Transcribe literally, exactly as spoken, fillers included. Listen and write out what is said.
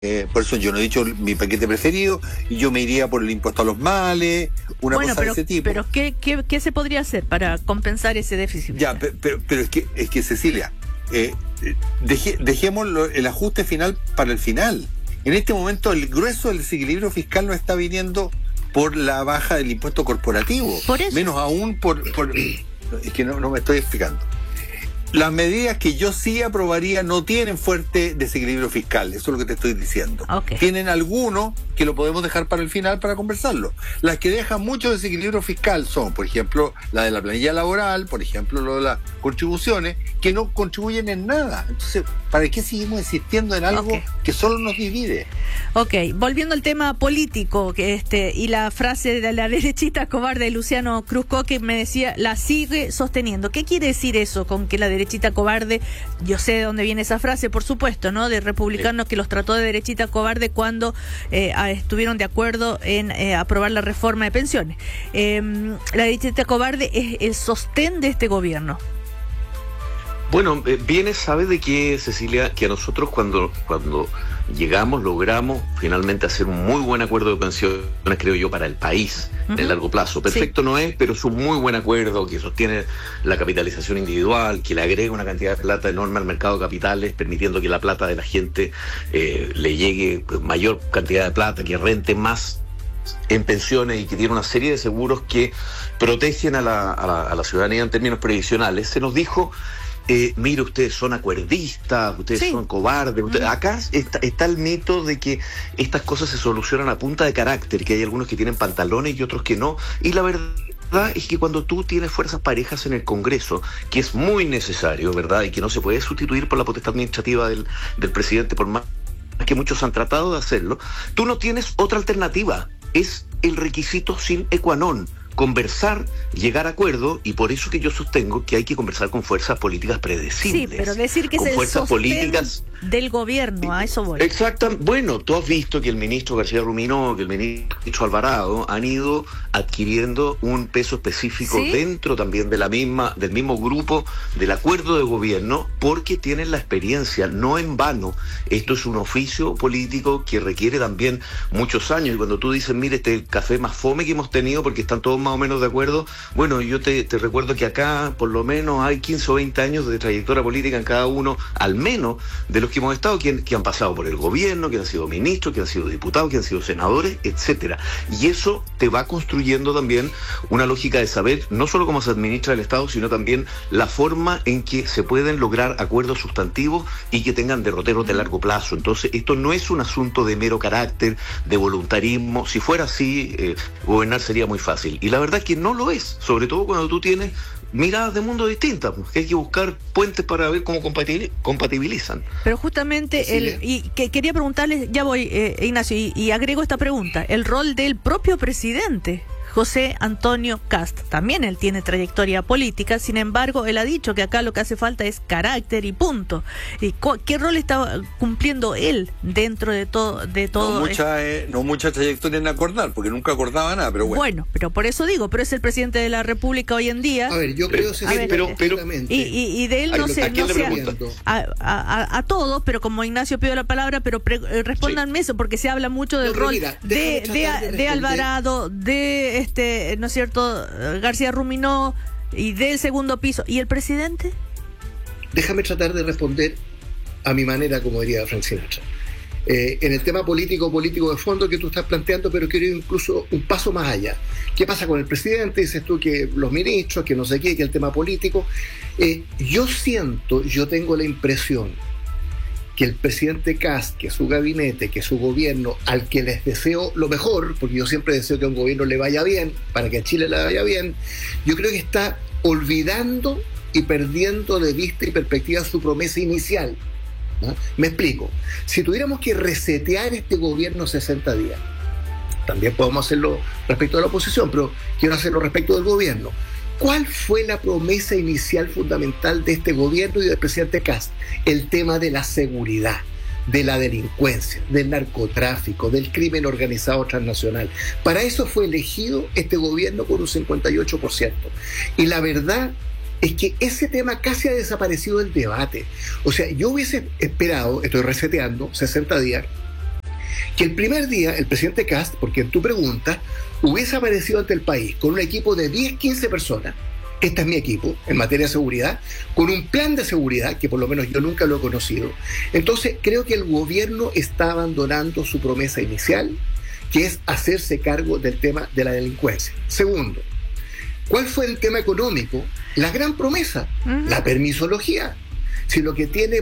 Eh, por eso yo no he dicho mi paquete preferido, y yo me iría por el impuesto a los males, una bueno, cosa pero, de ese tipo. Pero ¿qué, qué, ¿qué se podría hacer para compensar ese déficit? Ya, pero, pero, pero es que, es que Cecilia, eh, deje, dejemos lo, el ajuste final para el final. En este momento el grueso del desequilibrio fiscal no está viniendo por la baja del impuesto corporativo, por eso. menos aún por, por es que no, no me estoy explicando. Las medidas que yo sí aprobaría no tienen fuerte desequilibrio fiscal, eso es lo que te estoy diciendo. Okay. Tienen algunos que lo podemos dejar para el final para conversarlo. Las que dejan mucho desequilibrio fiscal son, por ejemplo, la de la planilla laboral, por ejemplo, lo de las contribuciones, que no contribuyen en nada. Entonces, ¿para qué seguimos insistiendo en algo okay. que solo nos divide? Ok, volviendo al tema político, que este y la frase de la derechita cobarde de Luciano Cruzco, que me decía, la sigue sosteniendo. ¿Qué quiere decir eso con que la derechita cobarde? Yo sé de dónde viene esa frase, por supuesto, ¿no? De republicanos sí. que los trató de derechita cobarde cuando eh, estuvieron de acuerdo en eh, aprobar la reforma de pensiones. Eh, la derechita cobarde es el sostén de este gobierno. Bueno, eh, bien sabe de que, Cecilia, que a nosotros cuando, cuando llegamos, logramos finalmente hacer un muy buen acuerdo de pensiones, creo yo, para el país, uh-huh. en el largo plazo. Perfecto sí. no es, pero es un muy buen acuerdo que sostiene la capitalización individual, que le agrega una cantidad de plata enorme al mercado de capitales, permitiendo que la plata de la gente eh, le llegue pues, mayor cantidad de plata, que rente más en pensiones y que tiene una serie de seguros que protegen a la, a la, a la ciudadanía en términos previsionales. Se nos dijo... Eh, mire, ustedes son acuerdistas, ustedes sí. son cobardes. Ustedes... Acá está, está el mito de que estas cosas se solucionan a punta de carácter, que hay algunos que tienen pantalones y otros que no. Y la verdad es que cuando tú tienes fuerzas parejas en el Congreso, que es muy necesario, ¿verdad? Y que no se puede sustituir por la potestad administrativa del, del presidente, por más que muchos han tratado de hacerlo, tú no tienes otra alternativa. Es el requisito sine qua non. Conversar, llegar a acuerdo, y por eso que yo sostengo que hay que conversar con fuerzas políticas predecibles. Sí, pero decir que con es el fuerzas políticas del gobierno, a eso voy. Exacto. Bueno, tú has visto que el ministro García Ruminó, que el ministro Alvarado han ido adquiriendo un peso específico ¿sí? dentro también de la misma, del mismo grupo del acuerdo de gobierno, porque tienen la experiencia, no en vano. Esto es un oficio político que requiere también muchos años, y cuando tú dices, mire, este es el café más fome que hemos tenido porque están todos más o menos de acuerdo, bueno, yo te, te recuerdo que acá por lo menos hay quince o veinte años de trayectoria política en cada uno, al menos de los que hemos estado, que, que han pasado por el gobierno, que han sido ministros, que han sido diputados, que han sido senadores, etcétera. Y eso te va construyendo también una lógica de saber no solo cómo se administra el Estado, sino también la forma en que se pueden lograr acuerdos sustantivos y que tengan derroteros de largo plazo. Entonces, esto no es un asunto de mero carácter, de voluntarismo. Si fuera así, eh, gobernar sería muy fácil. Y la verdad es que no lo es, sobre todo cuando tú tienes miradas de mundo distintas, porque hay que buscar puentes para ver cómo compatibilizan. Pero justamente, sí, el y que quería preguntarle, ya voy, eh, Ignacio, y, y agrego esta pregunta, el rol del propio presidente, José Antonio Kast. También él tiene trayectoria política, sin embargo, él ha dicho que acá lo que hace falta es carácter y punto. ¿Y qué rol está cumpliendo él dentro de todo? De todo no, mucha, eh, no mucha trayectoria en acordar, porque nunca acordaba nada, pero bueno. Bueno, pero por eso digo, pero es el presidente de la República hoy en día. A ver, yo creo que ver, pero, pero, y, y, y de él no sé, no sé a, a, a, a todos, pero como Ignacio pidió la palabra, pero pre, eh, respóndanme sí. eso, porque se habla mucho del no, rol mira, de, de, de, de Alvarado, de este, ¿no es cierto?, García Ruminó y del segundo piso. ¿Y el presidente? Déjame tratar de responder a mi manera, como diría Frank Sinatra. Eh, en el tema político, político de fondo que tú estás planteando, pero quiero ir incluso un paso más allá. ¿Qué pasa con el presidente? Dices tú que los ministros, que no sé qué, que el tema político. Eh, yo siento, yo tengo la impresión que el presidente Kast, que su gabinete, que su gobierno, al que les deseo lo mejor, porque yo siempre deseo que a un gobierno le vaya bien, para que a Chile le vaya bien, yo creo que está olvidando y perdiendo de vista y perspectiva su promesa inicial. ¿No? Me explico. Si tuviéramos que resetear este gobierno sesenta días, también podemos hacerlo respecto a la oposición, pero quiero hacerlo respecto del gobierno. ¿Cuál fue la promesa inicial fundamental de este gobierno y del presidente Kast? El tema de la seguridad, de la delincuencia, del narcotráfico, del crimen organizado transnacional. Para eso fue elegido este gobierno con un cincuenta y ocho por ciento. Y la verdad es que ese tema casi ha desaparecido del debate. O sea, yo hubiese esperado, estoy reseteando, sesenta días, que el primer día el presidente Kast, porque en tu pregunta, hubiese aparecido ante el país con un equipo de diez, quince personas, este es mi equipo en materia de seguridad, con un plan de seguridad que por lo menos yo nunca lo he conocido. Entonces creo que el gobierno está abandonando su promesa inicial, que es hacerse cargo del tema de la delincuencia. Segundo, ¿cuál fue el tema económico? La gran promesa, uh-huh. la permisología. Si lo que tiene